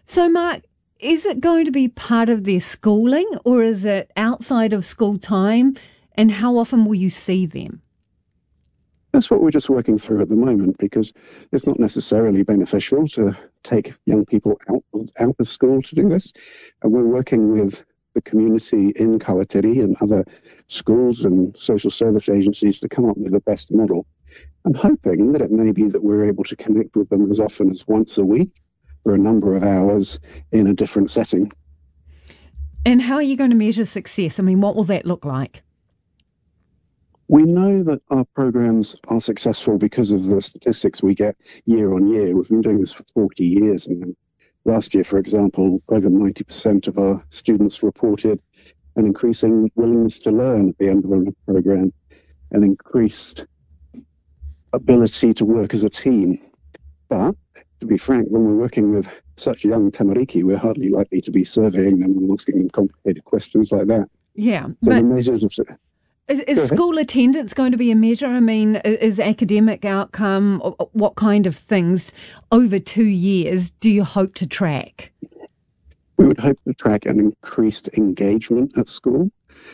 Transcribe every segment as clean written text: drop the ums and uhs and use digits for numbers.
So, Mark, is it going to be part of their schooling or is it outside of school time? And how often will you see them? That's what we're just working through at the moment, because it's not necessarily beneficial to take young people out of school to do this. And we're working with the community in Kawatiri and other schools and social service agencies to come up with the best model. I'm hoping that it may be that we're able to connect with them as often as once a week for a number of hours in a different setting. And how are you going to measure success? I mean, what will that look like? We know that our programs are successful because of the statistics we get year on year. We've been doing this for 40 years now. Last year, for example, over 90% of our students reported an increasing willingness to learn at the end of the program, an increased ability to work as a team. But to be frank, when we're working with such young tamariki, we're hardly likely to be surveying them and asking them complicated questions like that. Yeah, so but the measures of is school attendance going to be a measure? I mean, is academic outcome, what kind of things over 2 years do you hope to track? We would hope to track an increased engagement at school,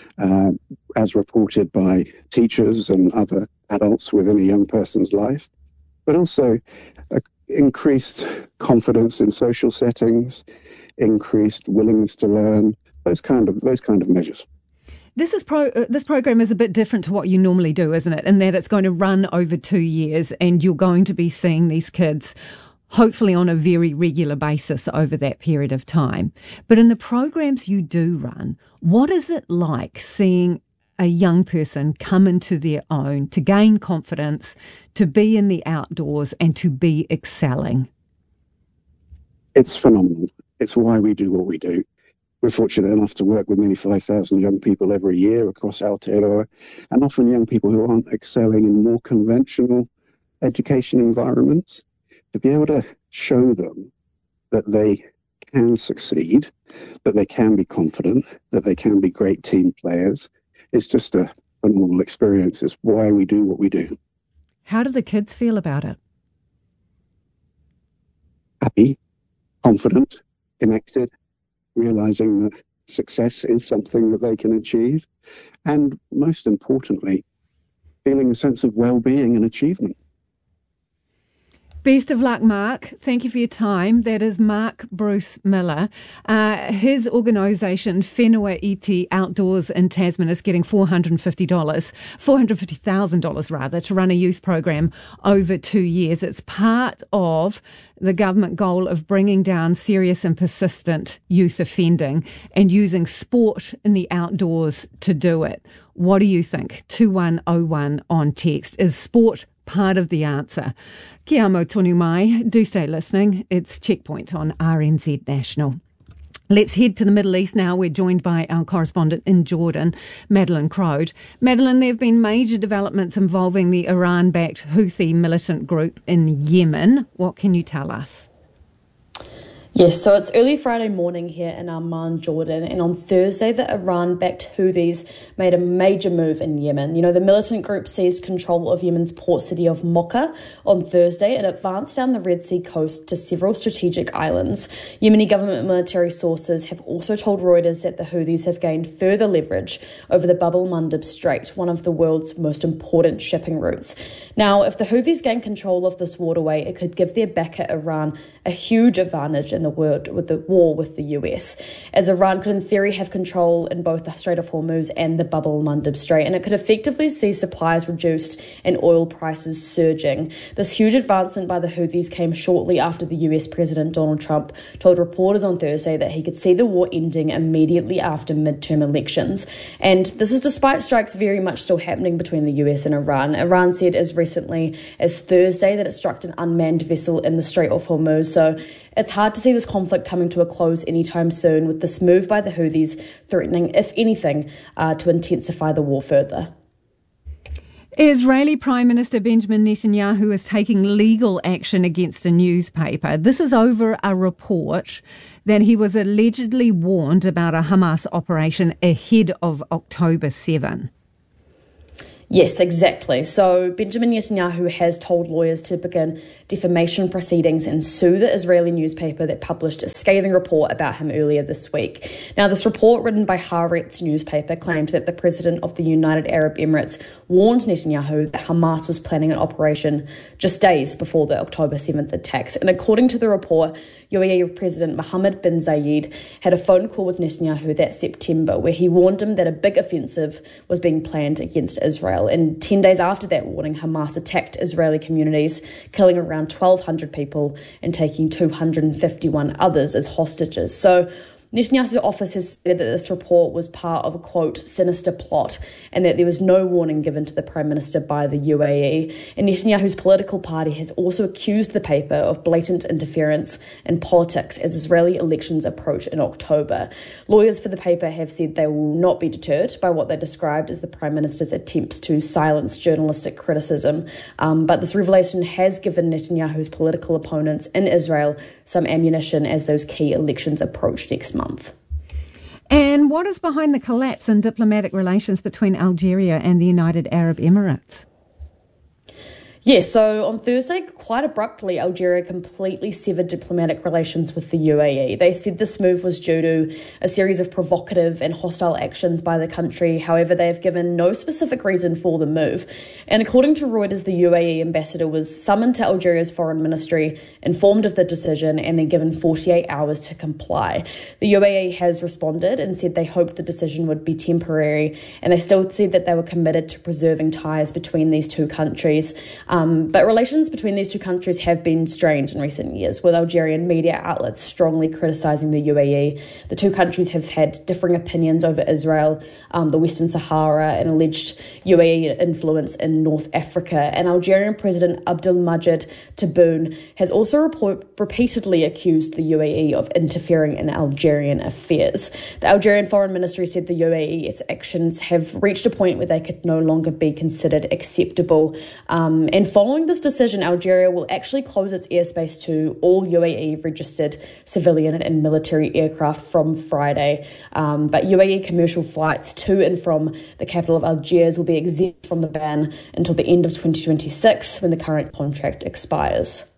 as reported by teachers and other adults within a young person's life, but also increased confidence in social settings, increased willingness to learn, those kind of measures. This program is a bit different to what you normally do, isn't it? In that it's going to run over 2 years and you're going to be seeing these kids hopefully on a very regular basis over that period of time. But in the programs you do run, what is it like seeing a young person come into their own, to gain confidence, to be in the outdoors and to be excelling? It's phenomenal. It's why we do what we do. We're fortunate enough to work with nearly 5,000 young people every year across Aotearoa, and often young people who aren't excelling in more conventional education environments. To be able to show them that they can succeed, that they can be confident, that they can be great team players, it's just a phenomenal experience. It's why we do what we do. How do the kids feel about it? Happy, confident, connected, realizing that success is something that they can achieve, and most importantly, feeling a sense of well-being and achievement. Best of luck, Mark. Thank you for your time. That is Mark Bruce Miller. His organisation, Whenua Iti Outdoors in Tasman, is getting $450,000 rather, to run a youth program over 2 years. It's part of the government goal of bringing down serious and persistent youth offending and using sport in the outdoors to do it. What do you think? 2101 on text. Is sport part of the answer? Kia amo tonu mai. Do stay listening. It's Checkpoint on RNZ National. Let's head to the Middle East now. We're joined by our correspondent in Jordan, Madeline Crode. Madeline, there have been major developments involving the Iran-backed Houthi militant group in Yemen. What can you tell us? Yes, so it's early Friday morning here in Amman, Jordan, and on Thursday the Iran-backed Houthis made a major move in Yemen. You know, the militant group seized control of Yemen's port city of Mocha on Thursday and advanced down the Red Sea coast to several strategic islands. Yemeni government military sources have also told Reuters that the Houthis have gained further leverage over the Bab el-Mandeb Strait, one of the world's most important shipping routes. Now, if the Houthis gain control of this waterway, it could give their backer Iran a huge advantage in the world with the war with the US, as Iran could in theory have control in both the Strait of Hormuz and the Bab el-Mandeb Strait, and it could effectively see supplies reduced and oil prices surging. This huge advancement by the Houthis came shortly after the US President Donald Trump told reporters on Thursday that he could see the war ending immediately after midterm elections. And this is despite strikes very much still happening between the US and Iran. Iran said as recently as Thursday that it struck an unmanned vessel in the Strait of Hormuz. So it's hard to see this conflict coming to a close anytime soon, with this move by the Houthis threatening, if anything, to intensify the war further. Israeli Prime Minister Benjamin Netanyahu is taking legal action against a newspaper. This is over a report that he was allegedly warned about a Hamas operation ahead of October 7. Yes, exactly. So Benjamin Netanyahu has told lawyers to begin defamation proceedings and sue the Israeli newspaper that published a scathing report about him earlier this week. Now, this report, written by Haaretz newspaper, claimed that the president of the United Arab Emirates warned Netanyahu that Hamas was planning an operation just days before the October 7th attacks. And according to the report, UAE President Mohammed bin Zayed had a phone call with Netanyahu that September where he warned him that a big offensive was being planned against Israel. And 10 days after that warning, Hamas attacked Israeli communities, killing around 1,200 people and taking 251 others as hostages. So Netanyahu's office has said that this report was part of a, quote, sinister plot, and that there was no warning given to the Prime Minister by the UAE. And Netanyahu's political party has also accused the paper of blatant interference in politics as Israeli elections approach in October. Lawyers for the paper have said they will not be deterred by what they described as the Prime Minister's attempts to silence journalistic criticism. But this revelation has given Netanyahu's political opponents in Israel some ammunition as those key elections approach next month. And what is behind the collapse in diplomatic relations between Algeria and the United Arab Emirates? Yes, so on Thursday, quite abruptly, Algeria completely severed diplomatic relations with the UAE. They said this move was due to a series of provocative and hostile actions by the country. However, they have given no specific reason for the move. And according to Reuters, the UAE ambassador was summoned to Algeria's foreign ministry, informed of the decision, and then given 48 hours to comply. The UAE has responded and said they hoped the decision would be temporary, and they still said that they were committed to preserving ties between these two countries. But relations between these two countries have been strained in recent years, with Algerian media outlets strongly criticising the UAE. The two countries have had differing opinions over Israel, the Western Sahara, and alleged UAE influence in North Africa. And Algerian President Abdelmadjid Tebboune has also repeatedly accused the UAE of interfering in Algerian affairs. The Algerian Foreign Ministry said the UAE's actions have reached a point where they could no longer be considered acceptable. And following this decision, Algeria will actually close its airspace to all UAE-registered civilian and military aircraft from Friday. But UAE commercial flights to and from the capital of Algiers will be exempt from the ban until the end of 2026, when the current contract expires.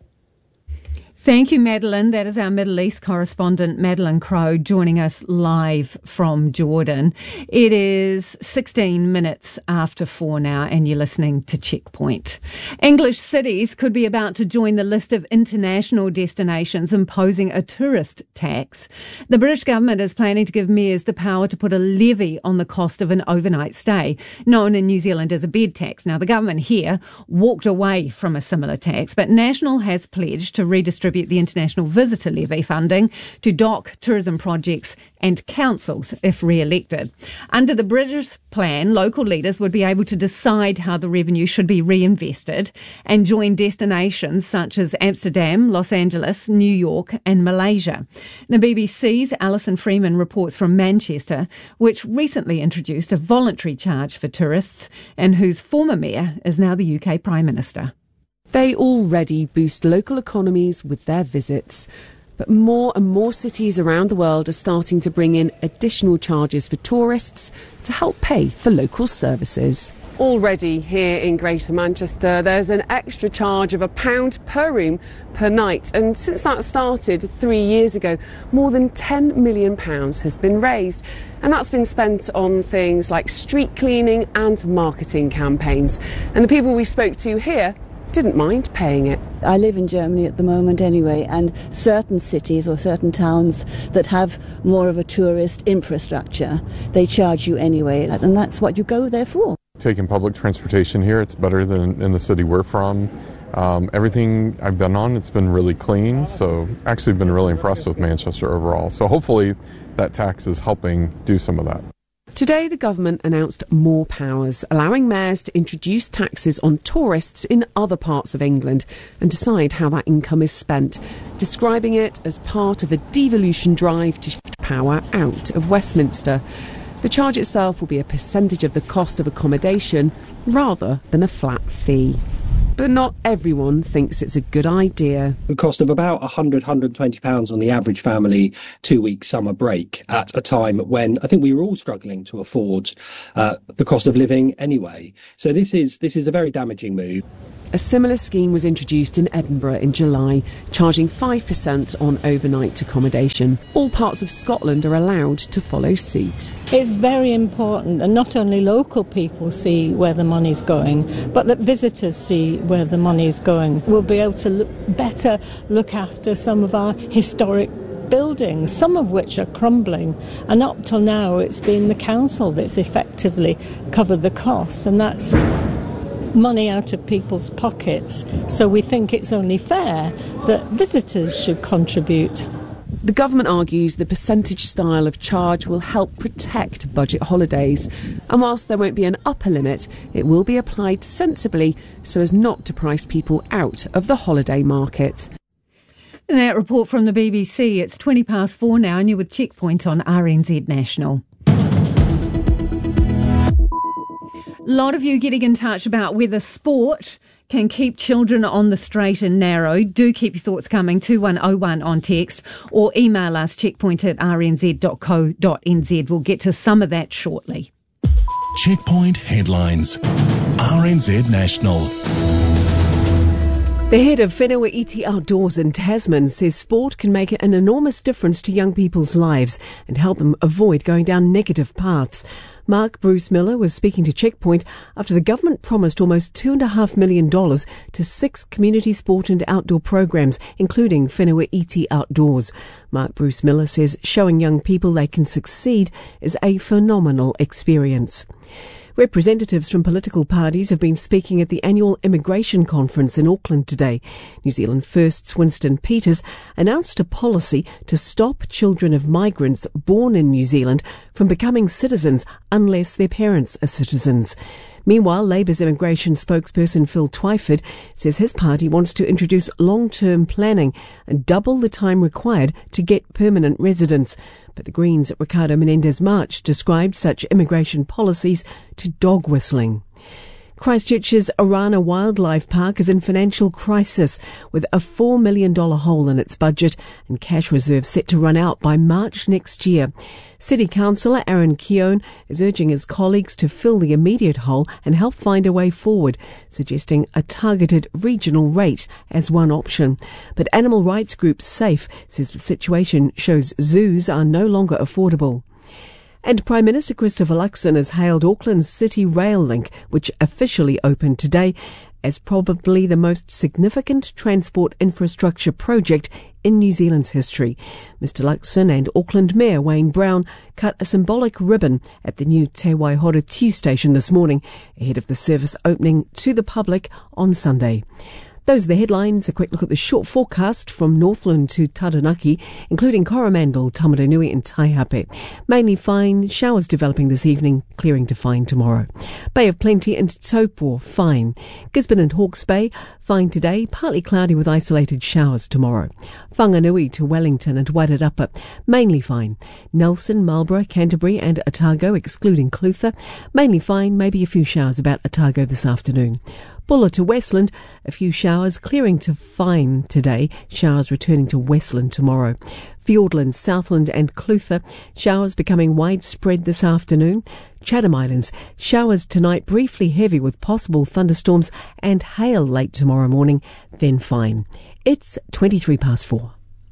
Thank you, Madeline. That is our Middle East correspondent, Madeline Crowe, joining us live from Jordan. It is 16 minutes after 4 now, and you're listening to Checkpoint. English cities could be about to join the list of international destinations imposing a tourist tax. The British government is planning to give mayors the power to put a levy on the cost of an overnight stay, known in New Zealand as a bed tax. Now, the government here walked away from a similar tax, but National has pledged to redistribute the International Visitor Levy funding to dock tourism projects and councils if re-elected. Under the British plan, local leaders would be able to decide how the revenue should be reinvested and join destinations such as Amsterdam, Los Angeles, New York and Malaysia. The BBC's Alison Freeman reports from Manchester, which recently introduced a voluntary charge for tourists and whose former mayor is now the UK Prime Minister. They already boost local economies with their visits. But more and more cities around the world are starting to bring in additional charges for tourists to help pay for local services. Already here in Greater Manchester, there's an extra charge of £1 per room per night. And since that started 3 years ago, more than £10 million has been raised. And that's been spent on things like street cleaning and marketing campaigns. And the people we spoke to here didn't mind paying it. I live in Germany at the moment anyway, and certain cities or certain towns that have more of a tourist infrastructure, they charge you anyway, and that's what you go there for. Taking public transportation here, it's better than in the city we're from. Everything I've been on, it's been really clean, so actually been really impressed with Manchester overall. So hopefully that tax is helping do some of that. Today, the government announced more powers, allowing mayors to introduce taxes on tourists in other parts of England and decide how that income is spent, describing it as part of a devolution drive to shift power out of Westminster. The charge itself will be a percentage of the cost of accommodation rather than a flat fee. But not everyone thinks it's a good idea. The cost of about £100–120 on the average family 2-week summer break at a time when I think we were all struggling to afford the cost of living anyway. So this is a very damaging move. A similar scheme was introduced in Edinburgh in July, charging 5% on overnight accommodation. All parts of Scotland are allowed to follow suit. It's very important that not only local people see where the money's going, but that visitors see where the money's going. We'll be able to better look after some of our historic buildings, some of which are crumbling, and up till now it's been the council that's effectively covered the costs, and that's money out of people's pockets. So we think it's only fair that visitors should contribute. The government argues the percentage style of charge will help protect budget holidays, and whilst there won't be an upper limit, it will be applied sensibly so as not to price people out of the holiday market. And that report from the BBC. It's 4:20 now, and you're with Checkpoint on RNZ National. A lot of you getting in touch about whether sport can keep children on the straight and narrow. Do keep your thoughts coming, 2101 on text, or email us checkpoint@rnz.co.nz. We'll get to some of that shortly. Checkpoint headlines. RNZ National. The head of Whenua Iti Outdoors in Tasman says sport can make an enormous difference to young people's lives and help them avoid going down negative paths. Mark Bruce Miller was speaking to Checkpoint after the government promised almost $2.5 million to 6 community sport and outdoor programs, including Whenua Iti Outdoors. Mark Bruce Miller says showing young people they can succeed is a phenomenal experience. Representatives from political parties have been speaking at the annual immigration conference in Auckland today. New Zealand First's Winston Peters announced a policy to stop children of migrants born in New Zealand from becoming citizens unless their parents are citizens. Meanwhile, Labour's immigration spokesperson Phil Twyford says his party wants to introduce long-term planning and double the time required to get permanent residence. But the Greens' Ricardo Menendez-March described such immigration policies to dog whistling. Christchurch's Orana Wildlife Park is in financial crisis, with a $4 million hole in its budget and cash reserves set to run out by March next year. City Councillor Aaron Keown is urging his colleagues to fill the immediate hole and help find a way forward, suggesting a targeted regional rate as one option. But animal rights group SAFE says the situation shows zoos are no longer affordable. And Prime Minister Christopher Luxon has hailed Auckland's City Rail Link, which officially opened today, as probably the most significant transport infrastructure project in New Zealand's history. Mr Luxon and Auckland Mayor Wayne Brown cut a symbolic ribbon at the new Te Waihora Tube station this morning, ahead of the service opening to the public on Sunday. Those are the headlines. A quick look at the short forecast from Northland to Taranaki, including Coromandel, Tamaranui and Taihape. Mainly fine, showers developing this evening, clearing to fine tomorrow. Bay of Plenty and Taupo, fine. Gisborne and Hawke's Bay, fine today, partly cloudy with isolated showers tomorrow. Whanganui to Wellington and Wairarapa, mainly fine. Nelson, Marlborough, Canterbury and Otago, excluding Clutha, mainly fine, maybe a few showers about Otago this afternoon. Buller to Westland, a few showers clearing to fine today, showers returning to Westland tomorrow. Fiordland, Southland and Clutha, showers becoming widespread this afternoon. Chatham Islands, showers tonight briefly heavy with possible thunderstorms and hail late tomorrow morning, then fine. It's 4:23.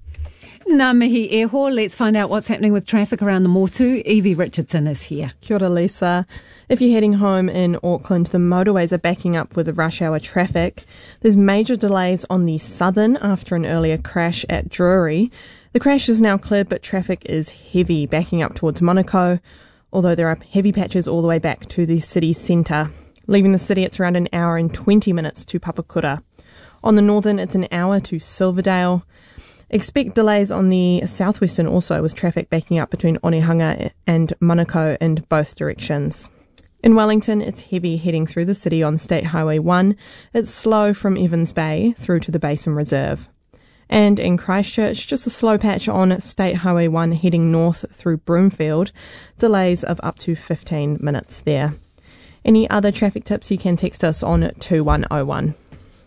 Ngā mihi e ho. Let's find out what's happening with traffic around the Motu. Evie Richardson is here. Kia ora, Lisa. If you're heading home in Auckland, the motorways are backing up with the rush hour traffic. There's major delays on the Southern after an earlier crash at Drury. The crash is now cleared, but traffic is heavy, backing up towards Manukau, although there are heavy patches all the way back to the city centre. Leaving the city, it's around an hour and 20 minutes to Papakura. On the Northern, it's an hour to Silverdale. Expect delays on the southwestern also, with traffic backing up between Onehunga and Manukau in both directions. In Wellington, it's heavy heading through the city on State Highway 1. It's slow from Evans Bay through to the Basin Reserve. And in Christchurch, just a slow patch on State Highway 1 heading north through Broomfield. Delays of up to 15 minutes there. Any other traffic tips, you can text us on 2101.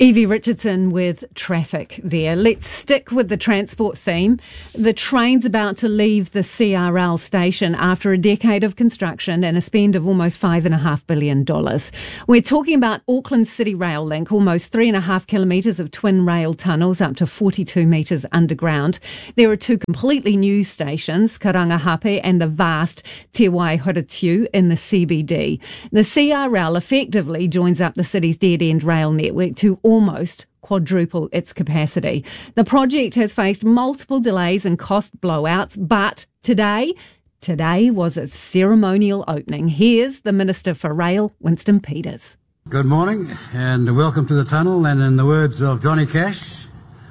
Evie Richardson with traffic there. Let's stick with the transport theme. The train's about to leave the CRL station after a decade of construction and a spend of almost $5.5 billion. We're talking about Auckland City Rail Link, almost 3.5 kilometres of twin rail tunnels up to 42 metres underground. There are two completely new stations, Karangahape and the vast Te Waihorotiu in the CBD. The CRL effectively joins up the city's dead-end rail network to almost quadruple its capacity. The project has faced multiple delays and cost blowouts, but today was its ceremonial opening. Here's the Minister for Rail, Winston Peters. Good morning and welcome to the tunnel, and in the words of Johnny Cash,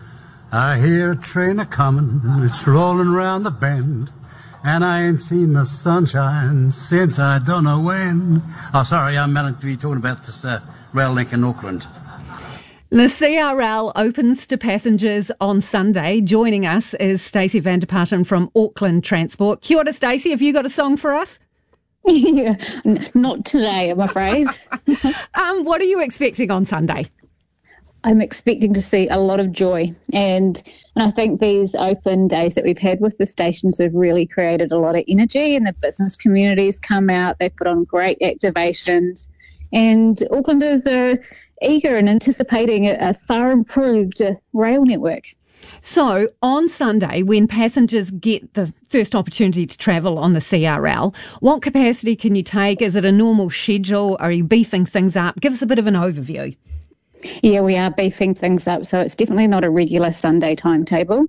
I hear a train a-comin', it's rolling round the bend, and I ain't seen the sunshine since I don't know when. Oh, sorry, I'm meant to be talking about this rail link in Auckland. The CRL opens to passengers on Sunday. Joining us is Stacey van der Putten from Auckland Transport. Kia ora, Stacey. Have you got a song for us? Yeah, not today, I'm afraid. What are you expecting on Sunday? I'm expecting to see a lot of joy, and I think these open days that we've had with the stations have really created a lot of energy, and the business communities come out, they put on great activations, and Aucklanders are eager and anticipating a far improved rail network. So on Sunday, when passengers get the first opportunity to travel on the CRL, what capacity can you take? Is it a normal schedule? Are you beefing things up? Give us a bit of an overview. Yeah, we are beefing things up, so it's definitely not a regular Sunday timetable.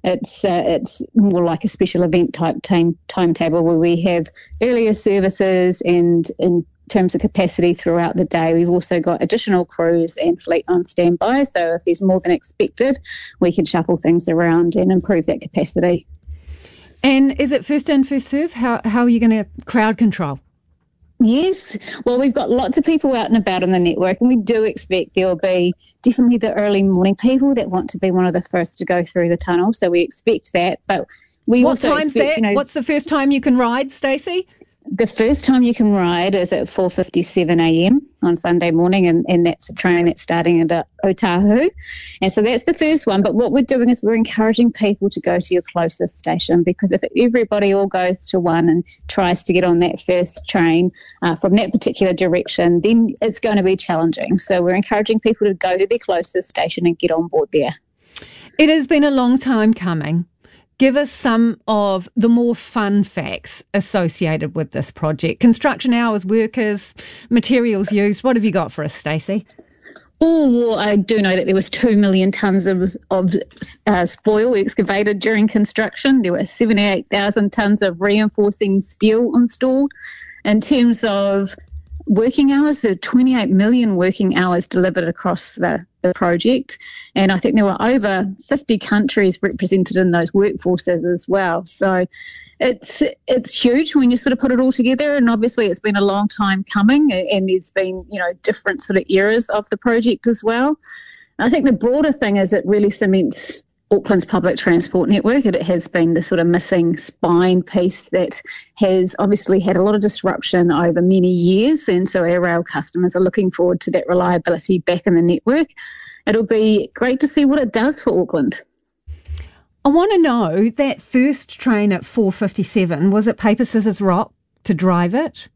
It's more like a special event type timetable where we have earlier services, and in terms of capacity throughout the day, we've also got additional crews and fleet on standby. So if there's more than expected, we can shuffle things around and improve that capacity. And is it first in, first serve? How are you going to crowd control? Yes. Well, we've got lots of people out and about on the network, and we do expect there'll be definitely the early morning people that want to be one of the first to go through the tunnel. So we expect that. But we also expect, that? What's the first time you can ride, Stacey? The first time you can ride is at 4:57 a.m. on Sunday morning, and that's a train that's starting at Otahu. And so that's the first one. But what we're doing is we're encouraging people to go to your closest station, because if everybody all goes to one and tries to get on that first train from that particular direction, then it's going to be challenging. So we're encouraging people to go to their closest station and get on board there. It has been a long time coming. Give us some of the more fun facts associated with this project. Construction hours, workers, materials used. What have you got for us, Stacey? Oh, well, I do know that there was 2 million tonnes of spoil excavated during construction. There were 78,000 tonnes of reinforcing steel installed. In terms of working hours, there are 28 million working hours delivered across the project, and I think there were over 50 countries represented in those workforces as well. So it's huge when you sort of put it all together, and obviously it's been a long time coming, and there's been different sort of eras of the project as well. I think the broader thing is it really cements Auckland's public transport network. It has been the sort of missing spine piece that has obviously had a lot of disruption over many years, and so our rail customers are looking forward to that reliability back in the network. It'll be great to see what it does for Auckland. I want to know, that first train at 4:57, was it paper, scissors, rock to drive it?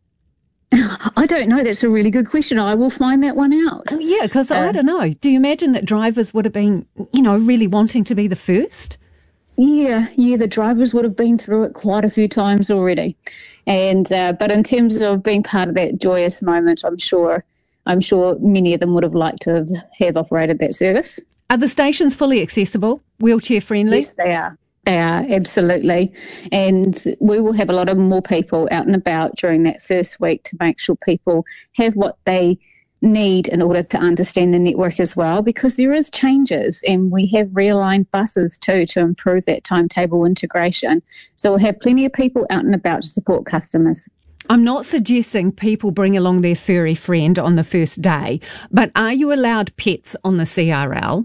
I don't know. That's a really good question. I will find that one out. Yeah, because I don't know. Do you imagine that drivers would have been, really wanting to be the first? Yeah, the drivers would have been through it quite a few times already. And but in terms of being part of that joyous moment, I'm sure many of them would have liked to have operated that service. Are the stations fully accessible, wheelchair friendly? Yes, they are. They are, absolutely. And we will have a lot of more people out and about during that first week to make sure people have what they need in order to understand the network as well, because there is changes, and we have realigned buses too to improve that timetable integration. So we'll have plenty of people out and about to support customers. I'm not suggesting people bring along their furry friend on the first day, but are you allowed pets on the CRL?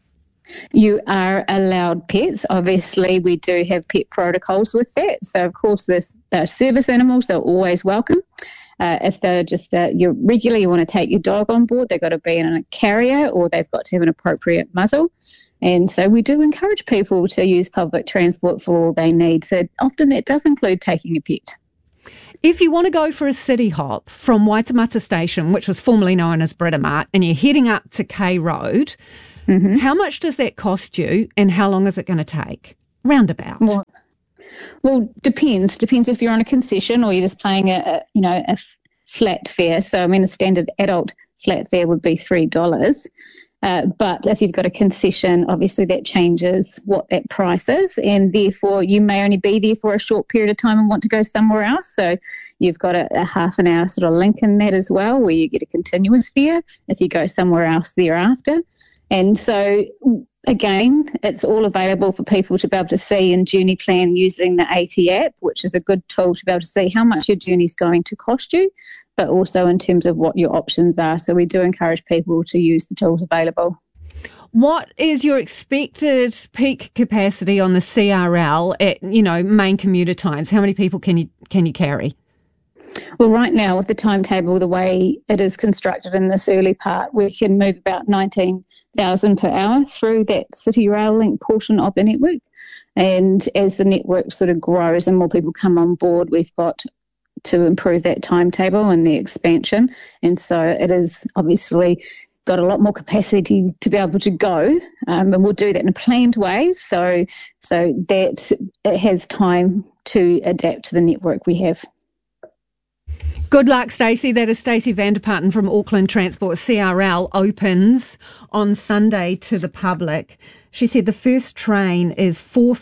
You are allowed pets. Obviously, we do have pet protocols with that. So, of course, they're service animals. They're always welcome. If they're just you want to take your dog on board, they've got to be in a carrier or they've got to have an appropriate muzzle. And so we do encourage people to use public transport for all they need. So often that does include taking a pet. If you want to go for a city hop from Waitemata Station, which was formerly known as Britomart, and you're heading up to K Road, how much does that cost you and how long is it going to take? Roundabout. Well, depends. Depends if you're on a concession or you're just paying a flat fare. So, I mean, a standard adult flat fare would be $3. But if you've got a concession, obviously that changes what that price is, and therefore you may only be there for a short period of time and want to go somewhere else. So you've got a half an hour sort of link in that as well, where you get a continuous fare if you go somewhere else thereafter. And so, again, it's all available for people to be able to see and journey plan using the AT app, which is a good tool to be able to see how much your journey is going to cost you, but also in terms of what your options are. So we do encourage people to use the tools available. What is your expected peak capacity on the CRL at, main commuter times? How many people can you carry? Well, right now with the timetable, the way it is constructed in this early part, we can move about 19,000 per hour through that City Rail Link portion of the network. And as the network sort of grows and more people come on board, we've got to improve that timetable and the expansion. And so it is obviously got a lot more capacity to be able to go, and we'll do that in a planned way so that it has time to adapt to the network we have. Good luck, Stacey. That is Stacey Vanderparten from Auckland Transport. CRL opens on Sunday to the public. She said the first train is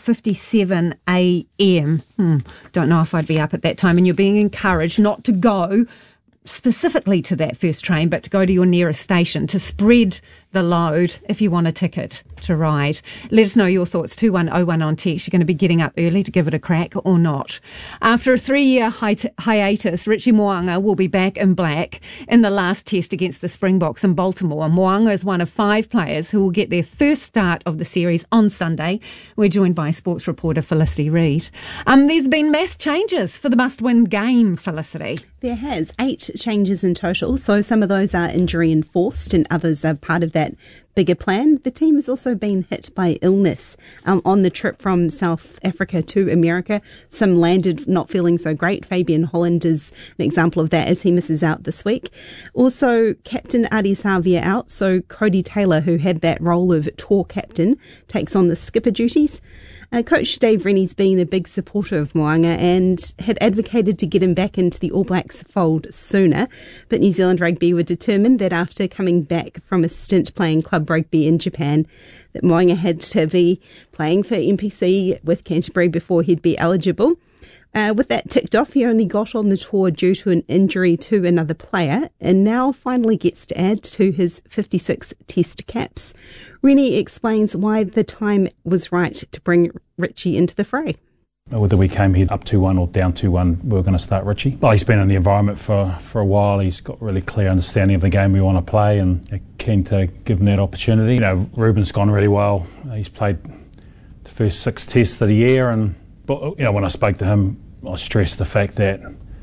4:57 a.m. Don't know if I'd be up at that time. And you're being encouraged not to go specifically to that first train, but to go to your nearest station to spread the load if you want a ticket to ride. Let us know your thoughts. 2101 on text. You're going to be getting up early to give it a crack or not. After a 3-year hiatus, Richie Mo'unga will be back in black in the last test against the Springboks in Baltimore. Mo'unga is one of 5 players who will get their first start of the series on Sunday. We're joined by sports reporter Felicity Reid. There's been mass changes for the must-win game, Felicity. There has 8 changes in total, so some of those are injury enforced and others are part of that bigger plan. The team has also been hit by illness on the trip from South Africa to America. Some landed not feeling so great. Fabian Holland is an example of that as he misses out this week. Also, Captain Adi Savia out, so Cody Taylor, who had that role of tour captain, takes on the skipper duties. Coach Dave Rennie's been a big supporter of Mo'unga and had advocated to get him back into the All Blacks fold sooner. But New Zealand Rugby were determined that after coming back from a stint playing club rugby in Japan, that Mo'unga had to be playing for NPC with Canterbury before he'd be eligible. With that ticked off, he only got on the tour due to an injury to another player and now finally gets to add to his 56 test caps. Rennie explains why the time was right to bring Richie into the fray. Whether we came here up 2-1 or down 2-1, we were going to start Richie. Well, he's been in the environment for a while. He's got a really clear understanding of the game we want to play and keen to give him that opportunity. Ruben's gone really well. He's played the first 6 tests of the year, but when I spoke to him, I stressed the fact that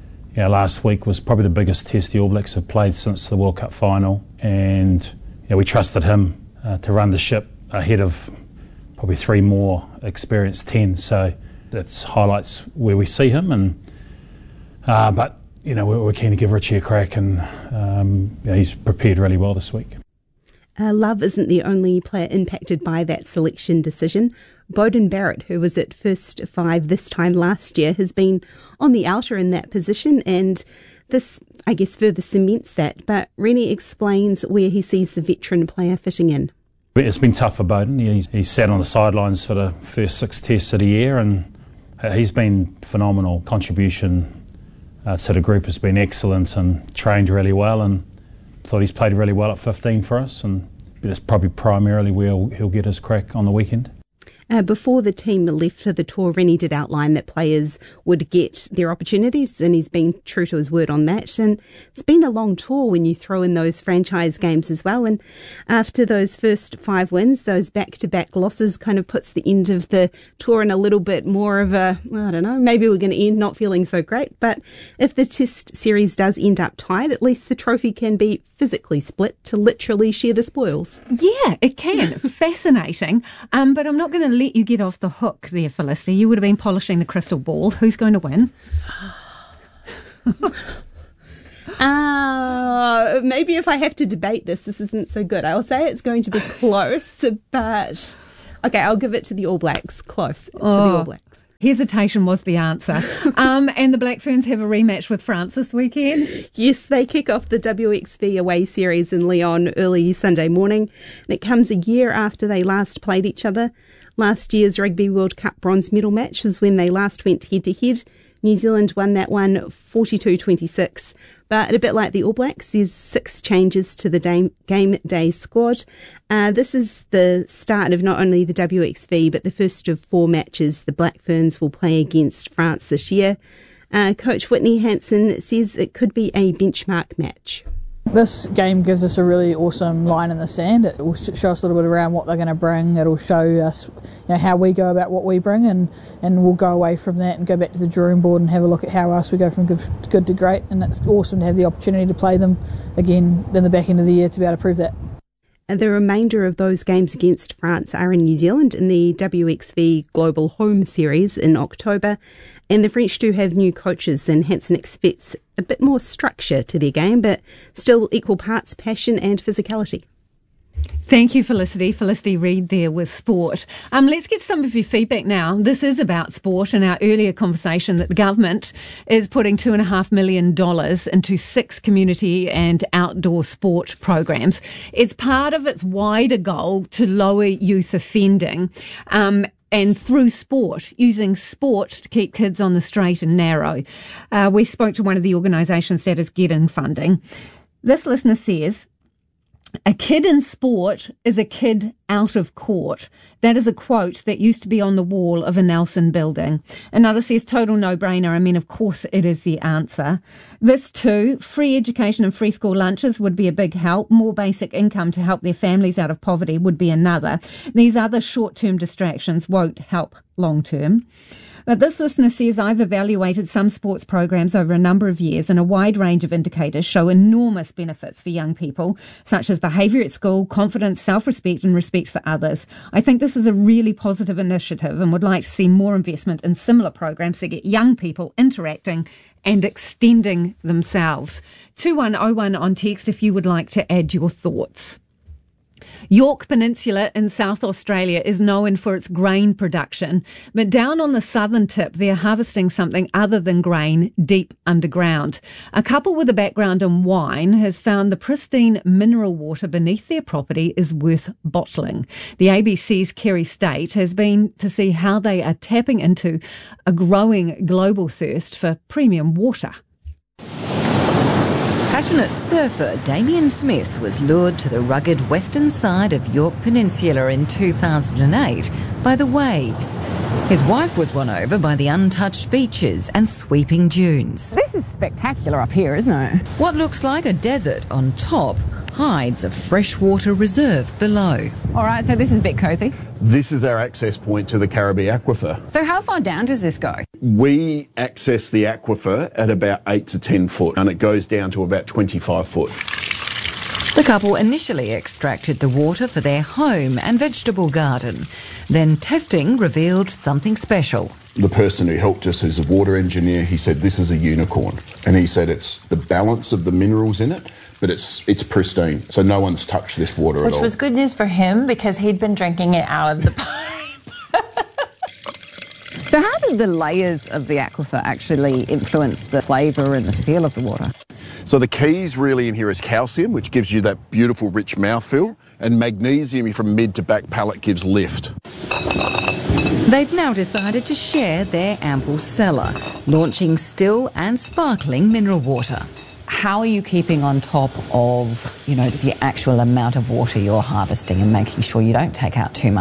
last week was probably the biggest test the All Blacks have played since the World Cup final, and we trusted him to run the ship ahead of probably 3 more experienced 10. So that highlights where we see him, but we're keen to give Richie a crack, and he's prepared really well this week. Love isn't the only player impacted by that selection decision. Beauden Barrett, who was at first 5 this time last year, has been on the outer in that position, and this, I guess, further cements that. But Rennie explains where he sees the veteran player fitting in. It's been tough for Beauden. He sat on the sidelines for the first 6 tests of the year, and he's been phenomenal. Contribution to the group has been excellent and trained really well, and thought he's played really well at 15 for us, and it's probably primarily where he'll get his crack on the weekend. Before the team left for the tour, Rennie did outline that players would get their opportunities, and he's been true to his word on that. And it's been a long tour when you throw in those franchise games as well. And after those first 5 wins, those back-to-back losses kind of puts the end of the tour in a little bit more of a, I don't know, maybe we're going to end not feeling so great. But if the Test series does end up tied, at least the trophy can be physically split to literally share the spoils. Yeah, it can. Fascinating. But I'm not going to let you get off the hook there, Felicity. You would have been polishing the crystal ball. Who's going to win? Maybe if I have to debate this isn't so good. I'll say it's going to be close, but okay, I'll give it to the All Blacks. Close to the All Blacks. Hesitation was the answer. And the Black Ferns have a rematch with France this weekend. Yes, they kick off the WXV away series in Lyon early Sunday morning. And it comes a year after they last played each other. Last year's Rugby World Cup bronze medal match was when they last went head-to-head. New Zealand won that one 42-26. But a bit like the All Blacks, there's 6 changes to the game day squad. This is the start of not only the WXV, but the first of 4 matches the Black Ferns will play against France this year. Coach Whitney Hansen says it could be a benchmark match. This game gives us a really awesome line in the sand. It will show us a little bit around what they're going to bring. It'll show us, how we go about what we bring, and we'll go away from that and go back to the drawing board and have a look at how else we go from good to great. And it's awesome to have the opportunity to play them again in the back end of the year to be able to prove that. And the remainder of those games against France are in New Zealand in the WXV Global Home Series in October. And the French do have new coaches, and Hansen expects a bit more structure to their game, but still equal parts passion and physicality. Thank you, Felicity. Felicity Reid there with sport. Let's get some of your feedback now. This is about sport, and our earlier conversation that the government is putting $2.5 million into 6 community and outdoor sport programs. It's part of its wider goal to lower youth offending. And through sport, using sport to keep kids on the straight and narrow. We spoke to one of the organisations that is getting funding. This listener says, a kid in sport is a kid out of court. That is a quote that used to be on the wall of a Nelson building. Another says, total no-brainer. I mean, of course it is the answer. This too, free education and free school lunches would be a big help. More basic income to help their families out of poverty would be another. These other short-term distractions won't help long-term. But this listener says, I've evaluated some sports programs over a number of years, and a wide range of indicators show enormous benefits for young people, such as behaviour at school, confidence, self-respect and respect for others. I think this is a really positive initiative and would like to see more investment in similar programs that get young people interacting and extending themselves. 2101 on text if you would like to add your thoughts. York Peninsula in South Australia is known for its grain production, but down on the southern tip, they're harvesting something other than grain deep underground. A couple with a background in wine has found the pristine mineral water beneath their property is worth bottling. The ABC's Kerry State has been to see how they are tapping into a growing global thirst for premium water. Passionate surfer Damien Smith was lured to the rugged western side of York Peninsula in 2008 by the waves. His wife was won over by the untouched beaches and sweeping dunes. This is spectacular up here, isn't it? What looks like a desert on top hides a freshwater reserve below. All right, so this is a bit cosy. This is our access point to the Caribbee Aquifer. So how far down does this go? We access the aquifer at about 8 to 10 foot, and it goes down to about 25 foot. The couple initially extracted the water for their home and vegetable garden. Then testing revealed something special. The person who helped us, who's a water engineer, he said this is a unicorn. And he said it's the balance of the minerals in it, but it's pristine, so no one's touched this water at all. Which was good news for him because he'd been drinking it out of the pipe. So how do the layers of the aquifer actually influence the flavour and the feel of the water? So the keys really in here is calcium, which gives you that beautiful rich mouthfeel, and magnesium from mid to back palate gives lift. They've now decided to share their ample cellar, launching still and sparkling mineral water. How are you keeping on top of, the actual amount of water you're harvesting and making sure you don't take out too much?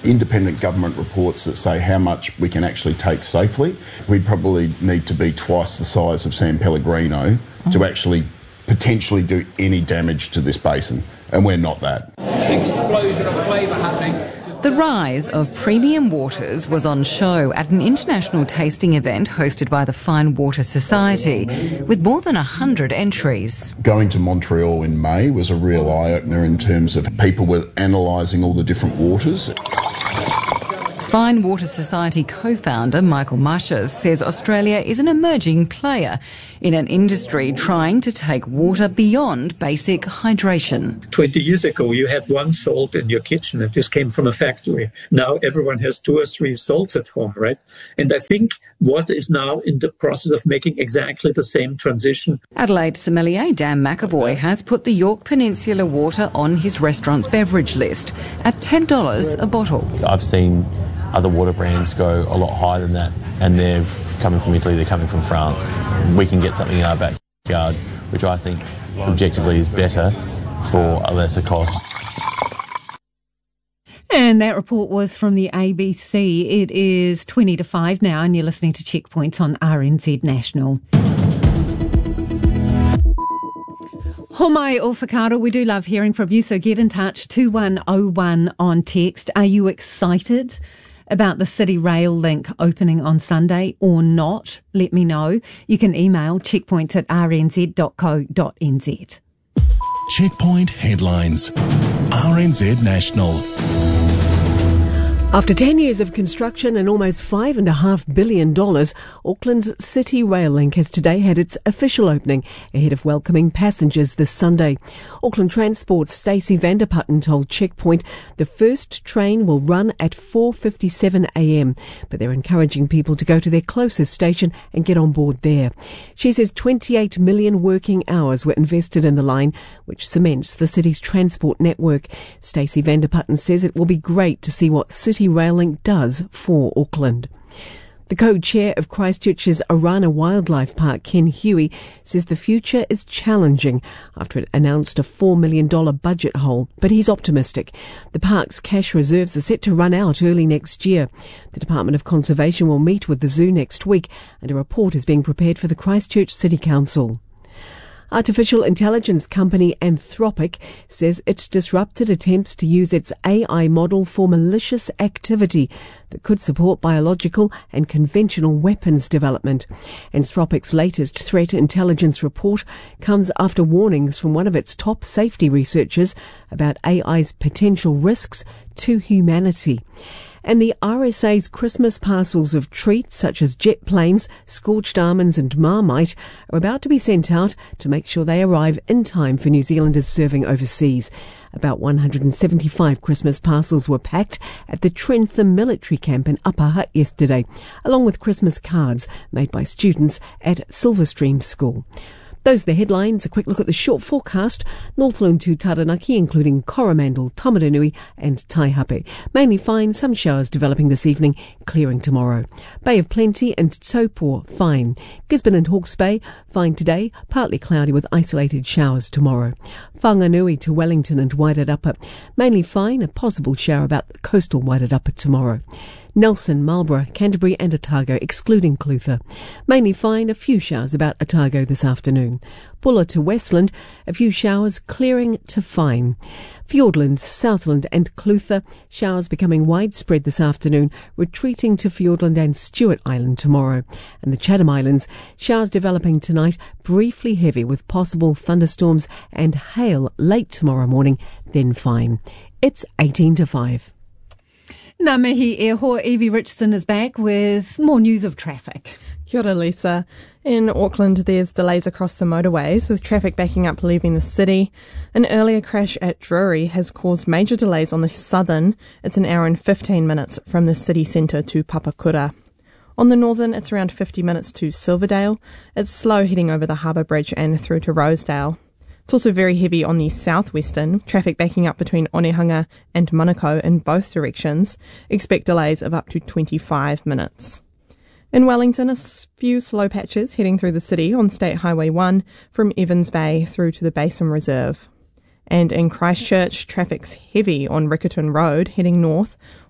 independent government reports that say how much we can actually take safely. We probably need to be twice the size of San Pellegrino to actually potentially do any damage to this basin, and we're not that. Explosion of flavour happening. The rise of premium waters was on show at an international tasting event hosted by the Fine Water Society, with more than 100 entries. Going to Montreal in May was a real eye-opener in terms of people were analysing all the different waters. Fine Water Society co-founder Michael Mushers says Australia is an emerging player in an industry trying to take water beyond basic hydration. 20 years ago, you had one salt in your kitchen and this came from a factory. Now everyone has 2 or 3 salts at home, right? And I think water is now in the process of making exactly the same transition. Adelaide sommelier Dan McAvoy has put the York Peninsula water on his restaurant's beverage list at $10 a bottle. I've seen other water brands go a lot higher than that, and they're coming from Italy, they're coming from France. We can get something in our backyard, which I think objectively is better for a lesser cost. And that report was from the ABC. It is 20 to 5 now, and you're listening to Checkpoint on RNZ National. Homai o Whakaaro, we do love hearing from you, so get in touch, 2101 on text. Are you excited about the City Rail link opening on Sunday or not? Let me know. You can email checkpoints@rnz.co.nz. Checkpoint headlines. RNZ National. After 10 years of construction and almost $5.5 billion, Auckland's City Rail Link has today had its official opening ahead of welcoming passengers this Sunday. Auckland Transport's Stacey Vanderputten told Checkpoint the first train will run at 4:57 a.m, but they're encouraging people to go to their closest station and get on board there. She says 28 million working hours were invested in the line, which cements the city's transport network. Stacey Vanderputten says it will be great to see what City Rail Link does for Auckland. The co-chair of Christchurch's Orana Wildlife Park, Ken Huey, says the future is challenging after it announced a $4 million budget hole, but he's optimistic. The park's cash reserves are set to run out early next year. The Department of Conservation will meet with the zoo next week, and a report is being prepared for the Christchurch City Council. Artificial intelligence company Anthropic says it's disrupted attempts to use its AI model for malicious activity that could support biological and conventional weapons development. Anthropic's latest threat intelligence report comes after warnings from one of its top safety researchers about AI's potential risks to humanity. And the RSA's Christmas parcels of treats such as jet planes, scorched almonds and Marmite are about to be sent out to make sure they arrive in time for New Zealanders serving overseas. About 175 Christmas parcels were packed at the Trentham military camp in Upper Hutt yesterday, along with Christmas cards made by students at Silverstream School. Those are the headlines. A quick look at the short forecast. Northland to Taranaki, including Coromandel, Tamaranui and Taihape. Mainly fine, some showers developing this evening, clearing tomorrow. Bay of Plenty and Taupo, fine. Gisborne and Hawke's Bay, fine today, partly cloudy with isolated showers tomorrow. Whanganui to Wellington and Wairarapa, mainly fine, a possible shower about the coastal Wairarapa tomorrow. Nelson, Marlborough, Canterbury and Otago, excluding Clutha. Mainly fine, a few showers about Otago this afternoon. Bulla to Westland, a few showers clearing to fine. Fiordland, Southland and Clutha, showers becoming widespread this afternoon, retreating to Fiordland and Stewart Island tomorrow. And the Chatham Islands, showers developing tonight, briefly heavy with possible thunderstorms and hail late tomorrow morning, then fine. It's 18 to 5. Ngā mihi e hoa, Evie Richardson is back with more news of traffic. Kia ora, Lisa. In Auckland, there's delays across the motorways, with traffic backing up leaving the city. An earlier crash at Drury has caused major delays on the southern. It's an hour and 15 minutes from the city centre to Papakura. On the northern, it's around 50 minutes to Silverdale. It's slow heading over the Harbour Bridge and through to Rosedale. It's also very heavy on the southwestern, traffic backing up between Onehunga and Manukau in both directions. Expect delays of up to 25 minutes. In Wellington, a few slow patches heading through the city on State Highway 1 from Evans Bay through to the Basin Reserve. And in Christchurch, traffic's heavy on Riccarton Road heading north,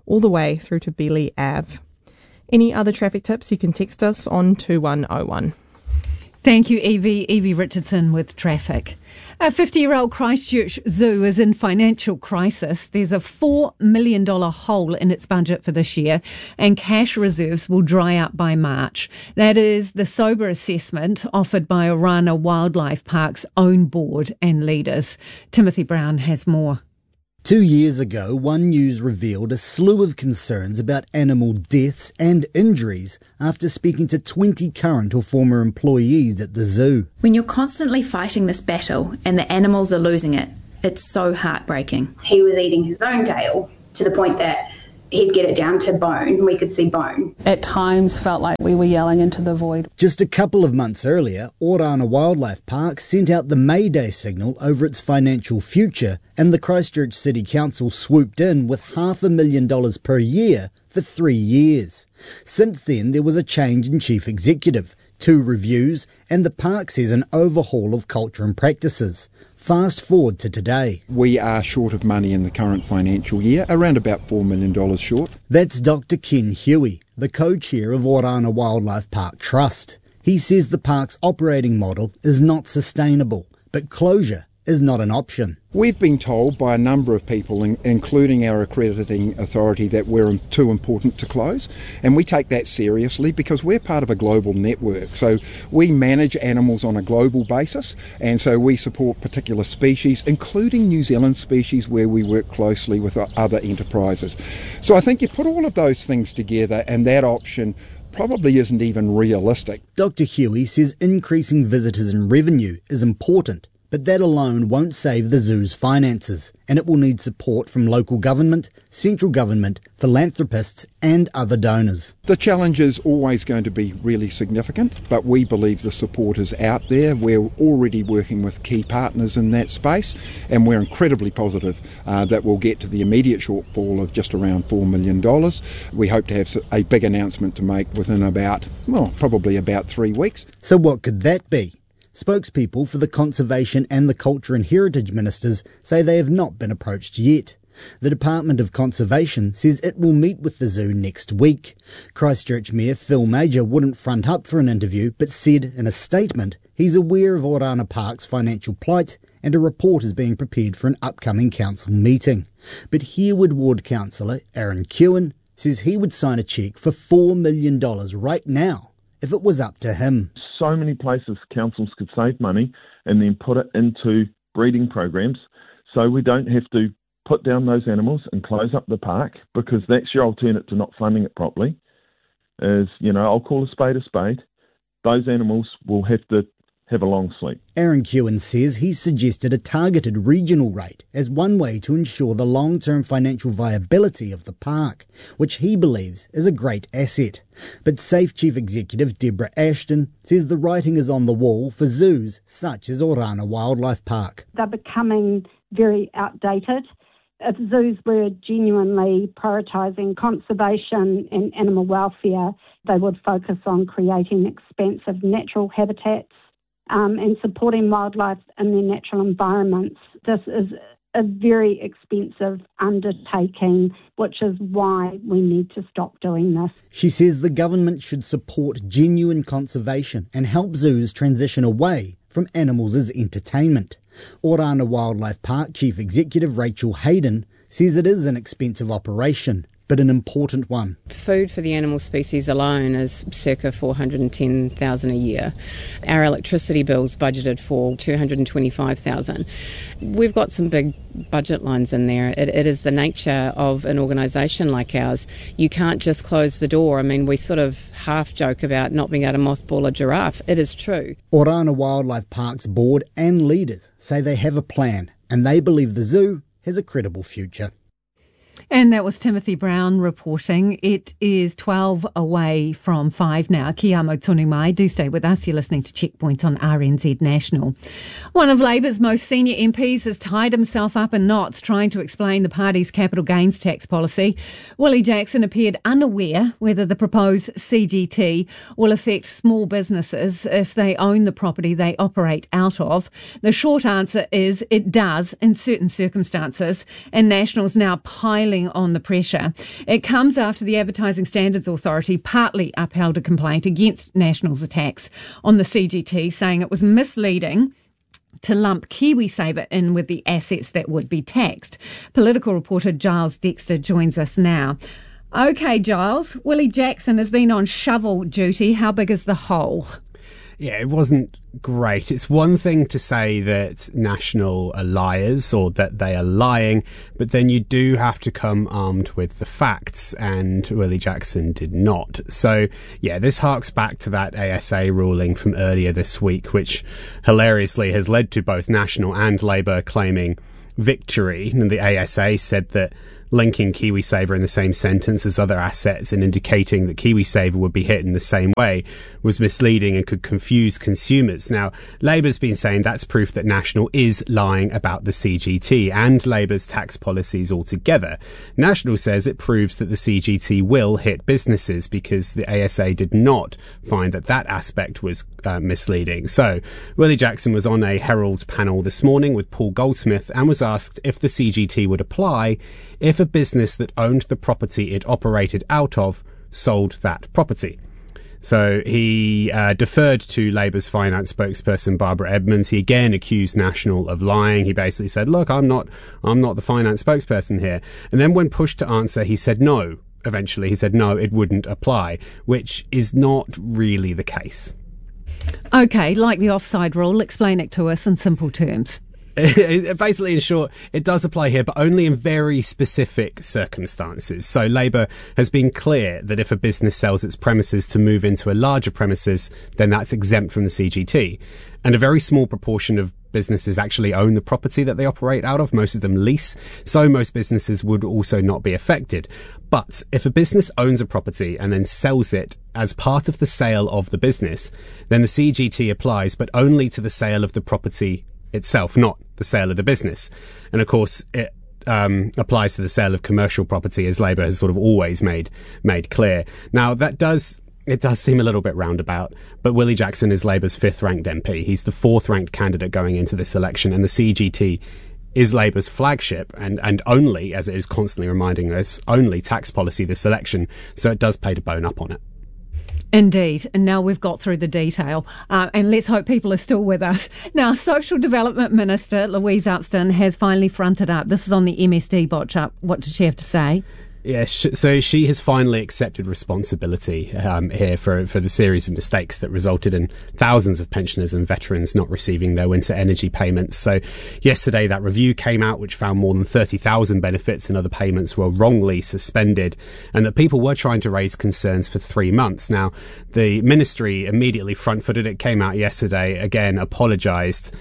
all the way through to Beeley Ave. Any other traffic tips, you can text us on 2101. Thank you, Evie. Evie Richardson with traffic. A 50-year-old Christchurch Zoo is in financial crisis. There's a $4 million hole in its budget for this year, and cash reserves will dry up by March. That is the sober assessment offered by Orana Wildlife Park's own board and leaders. Timothy Brown has more. 2 years ago, One News revealed a slew of concerns about animal deaths and injuries after speaking to 20 current or former employees at the zoo. When you're constantly fighting this battle and the animals are losing it, it's so heartbreaking. He was eating his own tail to the point that he'd get it down to bone. We could see bone. At times felt like we were yelling into the void. Just a couple of months earlier, Orana Wildlife Park sent out the Mayday signal over its financial future, and the Christchurch City Council swooped in with $500,000 per year for 3 years. Since then, there was a change in chief executive, 2 reviews, and the park says an overhaul of culture and practices. Fast forward to today. We are short of money in the current financial year, around about $4 million short. That's Dr. Ken Huey, the co-chair of Orana Wildlife Park Trust. He says the park's operating model is not sustainable, but closure is not an option. We've been told by a number of people, including our accrediting authority, that we're too important to close, and we take that seriously because we're part of a global network. So we manage animals on a global basis, and so we support particular species, including New Zealand species, where we work closely with other enterprises. So I think you put all of those things together, and that option probably isn't even realistic. Dr. Huey says increasing visitors and revenue is important, but that alone won't save the zoo's finances, and it will need support from local government, central government, philanthropists and other donors. The challenge is always going to be really significant, but we believe the support is out there. We're already working with key partners in that space, and we're incredibly positive that we'll get to the immediate shortfall of just around $4 million. We hope to have a big announcement to make within probably about 3 weeks. So what could that be? Spokespeople for the Conservation and the Culture and Heritage Ministers say they have not been approached yet. The Department of Conservation says it will meet with the zoo next week. Christchurch Mayor Phil Major wouldn't front up for an interview, but said in a statement he's aware of Orana Park's financial plight and a report is being prepared for an upcoming council meeting. But Hereward Ward councillor Aaron Kewen says he would sign a cheque for $4 million right now if it was up to him. So many places councils could save money and then put it into breeding programs so we don't have to put down those animals and close up the park, because that's your alternate to not funding it properly. I'll call a spade a spade. Those animals will have to have a long sleep. Aaron Kewen says he's suggested a targeted regional rate as one way to ensure the long-term financial viability of the park, which he believes is a great asset. But SAFE Chief Executive Deborah Ashton says the writing is on the wall for zoos such as Orana Wildlife Park. They're becoming very outdated. If zoos were genuinely prioritising conservation and animal welfare, they would focus on creating expansive natural habitats and supporting wildlife in their natural environments. This is a very expensive undertaking, which is why we need to stop doing this. She says the government should support genuine conservation and help zoos transition away from animals as entertainment. Orana Wildlife Park Chief Executive Rachel Hayden says it is an expensive operation, but an important one. Food for the animal species alone is circa $410,000 a year. Our electricity bill's budgeted for $225,000. We've got some big budget lines in there. It is the nature of an organisation like ours. You can't just close the door. I mean, we sort of half joke about not being able to mothball a giraffe. It is true. Orana Wildlife Park's board and leaders say they have a plan, and they believe the zoo has a credible future. And that was Timothy Brown reporting. It is 12 away from 5 now. Kia amo tonu mai. Do stay with us. You're listening to Checkpoint on RNZ National. One of Labour's most senior MPs has tied himself up in knots trying to explain the party's capital gains tax policy. Willie Jackson appeared unaware whether the proposed CGT will affect small businesses if they own the property they operate out of. The short answer is it does in certain circumstances, and National's now piling easing on the pressure. It comes after the Advertising Standards Authority partly upheld a complaint against National's attacks on the CGT, saying it was misleading to lump KiwiSaver in with the assets that would be taxed. Political reporter Giles Dexter joins us now. OK, Giles, Willie Jackson has been on shovel duty. How big is the hole? Yeah, it wasn't great. It's one thing to say that National are liars or that they are lying, but then you do have to come armed with the facts, and Willie Jackson did not. So, yeah, this harks back to that ASA ruling from earlier this week, which hilariously has led to both National and Labour claiming victory. And the ASA said that linking KiwiSaver in the same sentence as other assets and indicating that KiwiSaver would be hit in the same way was misleading and could confuse consumers. Now, Labour's been saying that's proof that National is lying about the CGT and Labour's tax policies altogether. National says it proves that the CGT will hit businesses because the ASA did not find that that aspect was misleading. So, Willie Jackson was on a Herald panel this morning with Paul Goldsmith and was asked if the CGT would apply if a business that owned the property it operated out of sold that property. So he deferred to Labour's finance spokesperson Barbara Edmonds. He again accused National of lying. He basically said, look, I'm not the finance spokesperson here. And then when pushed to answer, he said no. Eventually he said no, it wouldn't apply, which is not really the case. OK, like the offside rule, explain it to us in simple terms. Basically, in short, it does apply here, but only in very specific circumstances. So Labour has been clear that if a business sells its premises to move into a larger premises, then that's exempt from the CGT. And a very small proportion of businesses actually own the property that they operate out of. Most of them lease. So most businesses would also not be affected. But if a business owns a property and then sells it as part of the sale of the business, then the CGT applies, but only to the sale of the property itself, not the sale of the business. And of course, it applies to the sale of commercial property, as Labour has sort of always made clear. Now, it does seem a little bit roundabout, but Willie Jackson is Labour's 5th ranked MP. He's the 4th ranked candidate going into this election, and the CGT is Labour's flagship and only, as it is constantly reminding us, only tax policy this election. So it does pay to bone up on it. Indeed. And now we've got through the detail. And let's hope people are still with us. Now, Social Development Minister Louise Upston has finally fronted up. This is on the MSD botch up. What did she have to say? Yeah, so she has finally accepted responsibility here for the series of mistakes that resulted in thousands of pensioners and veterans not receiving their winter energy payments. So yesterday that review came out, which found more than 30,000 benefits and other payments were wrongly suspended, and that people were trying to raise concerns for 3 months. Now, the ministry immediately front-footed it, came out yesterday, again apologised.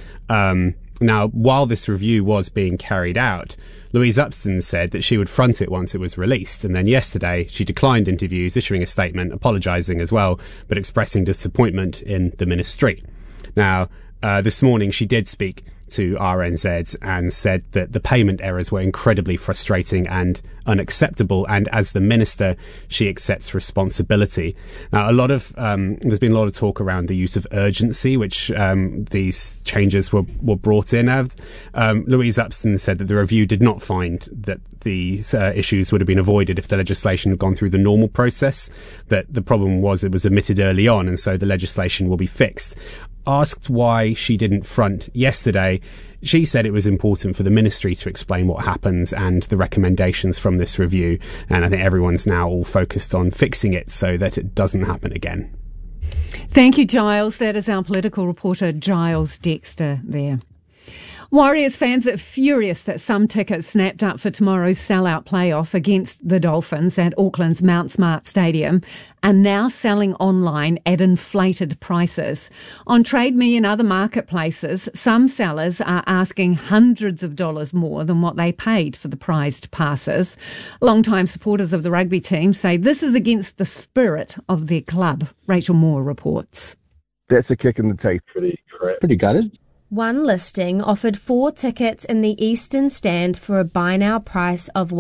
Now, while this review was being carried out, Louise Upston said that she would front it once it was released. And then yesterday, she declined interviews, issuing a statement, apologising as well, but expressing disappointment in the ministry. Now, this morning, she did speak to RNZ and said that the payment errors were incredibly frustrating and unacceptable, and as the minister, she accepts responsibility. Now, there's been a lot of talk around the use of urgency, which these changes were brought in. Louise Upston said that the review did not find that these issues would have been avoided if the legislation had gone through the normal process, that the problem was it was omitted early on, and so the legislation will be fixed. Asked why she didn't front yesterday, she said it was important for the ministry to explain what happened and the recommendations from this review, and I think everyone's now all focused on fixing it so that it doesn't happen again. Thank you, Giles. That is our political reporter, Giles Dexter there. Warriors fans are furious that some tickets snapped up for tomorrow's sellout playoff against the Dolphins at Auckland's Mount Smart Stadium are now selling online at inflated prices. On Trade Me and other marketplaces, some sellers are asking hundreds of dollars more than what they paid for the prized passes. Longtime supporters of the rugby team say this is against the spirit of their club. Rachel Moore reports. That's a kick in the teeth. Pretty gutted. One listing offered 4 tickets in the Eastern Stand for a buy-now price of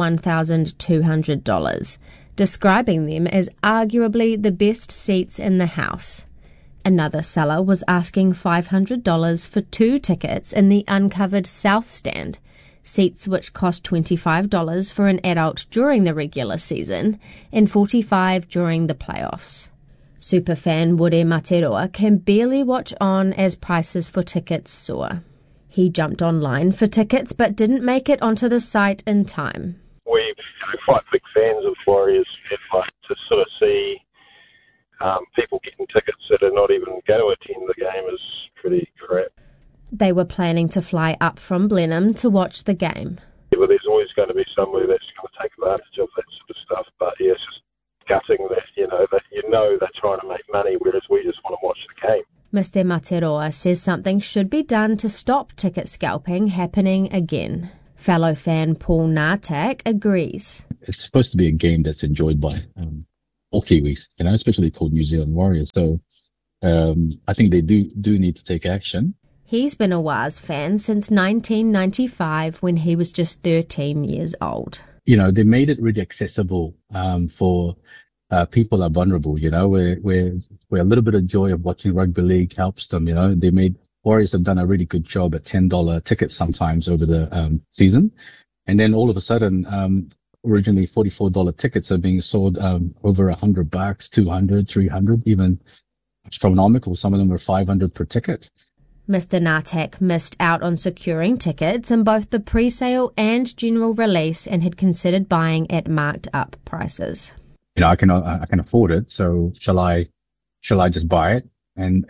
$1,200, describing them as arguably the best seats in the house. Another seller was asking $500 for 2 tickets in the uncovered South Stand, seats which cost $25 for an adult during the regular season and $45 during the playoffs. Superfan Wore Materoa can barely watch on as prices for tickets soar. He jumped online for tickets but didn't make it onto the site in time. We're quite big fans of Warriors, and to sort of see people getting tickets that are not even going to attend the game is pretty crap. They were planning to fly up from Blenheim to watch the game. Yeah, but there's always going to be somebody that's going to take advantage of that sort of stuff. But yeah, it's just gutting that they're trying to make money, whereas we just want to watch the game. Mr. Materoa says something should be done to stop ticket scalping happening again. Fellow fan Paul Nartak agrees. It's supposed to be a game that's enjoyed by all Kiwis, especially called New Zealand Warriors. So I think they do need to take action. He's been a Wars fan since 1995 when he was just 13 years old. They made it really accessible for people that are vulnerable, where a little bit of joy of watching rugby league helps them, Warriors have done a really good job at $10 tickets sometimes over the season. And then all of a sudden, originally $44 tickets are being sold over $100, $200, $300, even astronomical. Some of them were $500 per ticket. Mr. Nartak missed out on securing tickets in both the pre-sale and general release and had considered buying at marked up prices. I can afford it, so shall I just buy it? And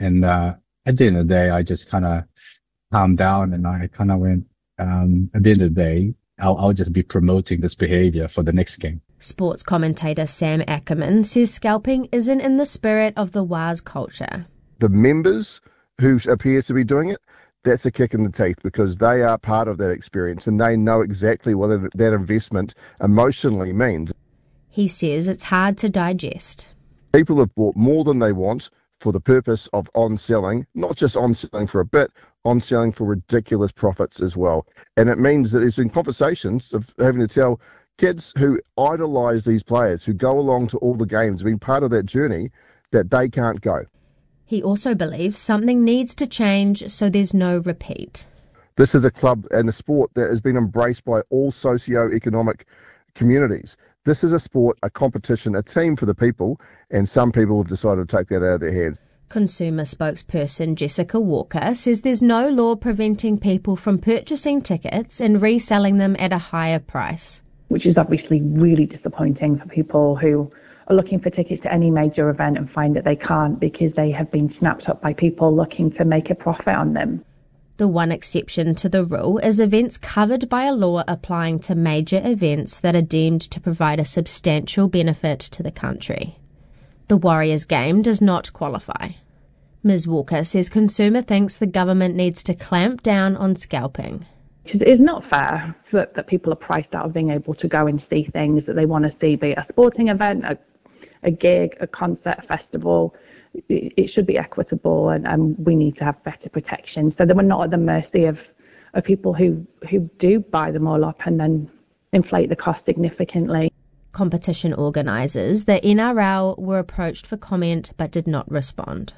at the end of the day, I just kind of calmed down and I kind of went, at the end of the day, I'll just be promoting this behavior for the next game. Sports commentator Sam Ackerman says scalping isn't in the spirit of the Wars culture. The members who appear to be doing it, that's a kick in the teeth because they are part of that experience and they know exactly what that investment emotionally means. He says it's hard to digest. People have bought more than they want for the purpose of on-selling, not just on-selling for a bit, on-selling for ridiculous profits as well. And it means that there's been conversations of having to tell kids who idolise these players, who go along to all the games, been part of that journey, that they can't go. He also believes something needs to change so there's no repeat. This is a club and a sport that has been embraced by all socio-economic communities. This is a sport, a competition, a team for the people, and some people have decided to take that out of their hands. Consumer spokesperson Jessica Walker says there's no law preventing people from purchasing tickets and reselling them at a higher price. Which is obviously really disappointing for people who are looking for tickets to any major event and find that they can't because they have been snapped up by people looking to make a profit on them. The one exception to the rule is events covered by a law applying to major events that are deemed to provide a substantial benefit to the country. The Warriors game does not qualify. Ms. Walker says Consumer thinks the government needs to clamp down on scalping. It's not fair that people are priced out of being able to go and see things that they want to see, be it a sporting event, a gig, a concert, a festival. It should be equitable and we need to have better protection so that we're not at the mercy of people who do buy them all up and then inflate the cost significantly. Competition organisers, the NRL, were approached for comment but did not respond.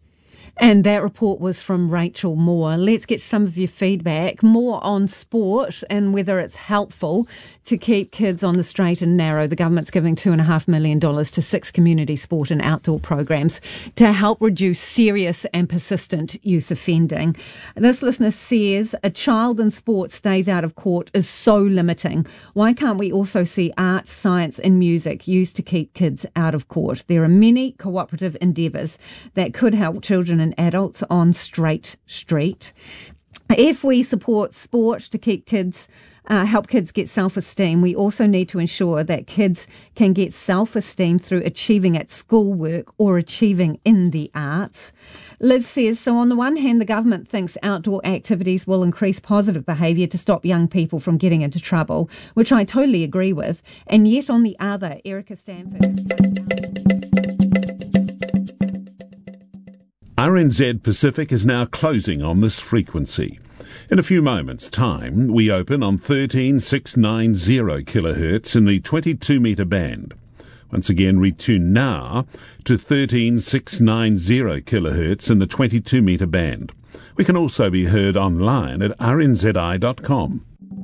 And that report was from Rachel Moore. Let's get some of your feedback, more on sport and whether it's helpful to keep kids on the straight and narrow. The government's giving $2.5 million to 6 community sport and outdoor programs to help reduce serious and persistent youth offending. This listener says, a child in sport stays out of court is so limiting. Why can't we also see art, science and music used to keep kids out of court? There are many cooperative endeavours that could help children and adults on straight street. If we support sport to keep kids, help kids get self-esteem, we also need to ensure that kids can get self-esteem through achieving at schoolwork or achieving in the arts. Liz says, so on the one hand, the government thinks outdoor activities will increase positive behaviour to stop young people from getting into trouble, which I totally agree with. And yet on the other, Erica Stanford... RNZ Pacific is now closing on this frequency. In a few moments' time, we open on 13690 kHz in the 22-metre band. Once again, retune now to 13690 kHz in the 22-metre band. We can also be heard online at rnzi.com.